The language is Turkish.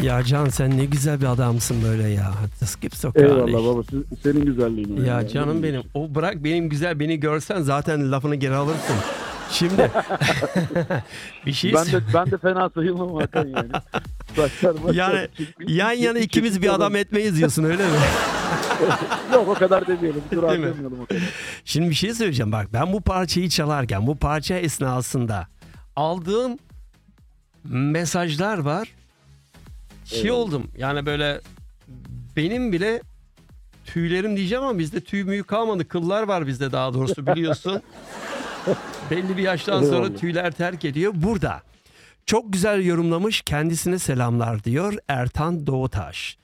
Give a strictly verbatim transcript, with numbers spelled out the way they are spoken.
Ya Can, sen ne güzel bir adamsın böyle ya. Das gibt's doch gar Eyvallah nicht. baba. siz- Senin güzelliğin. o Ya canım benim. O bırak, benim güzel, beni görsen zaten lafını geri alırsın. Şimdi bir şey Ben de ben de fena sayılmam Hakan yani. Saçlar maçlar yani çekmiş, yan yana çekmiş, ikimiz çekmiş bir adam etmeyiz diyorsun, öyle mi? Yok o kadar demeyelim. Dur Değil mi? demeyelim o kadar. Şimdi bir şey söyleyeceğim, bak ben bu parçayı çalarken, bu parça esnasında aldığım mesajlar var. Şey Evet. oldum yani, böyle benim bile tüylerim diyeceğim ama bizde tüy müyü kalmadı. Kıllar var bizde, daha doğrusu, biliyorsun. Belli bir yaştan sonra Eyvallah. tüyler terk ediyor. Burada çok güzel yorumlamış, kendisine selamlar diyor Ertan Doğutaş.